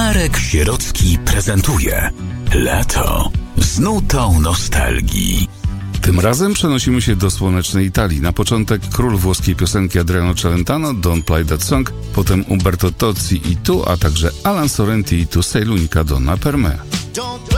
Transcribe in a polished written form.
Marek Sierocki prezentuje Lato z nutą nostalgii. Tym razem przenosimy się do słonecznej Italii. Na początek król włoskiej piosenki Adriano Celentano, Don't Play That Song, potem Umberto Tozzi i Tu, a także Alan Sorrenti i Tu sei l'unica donna per me.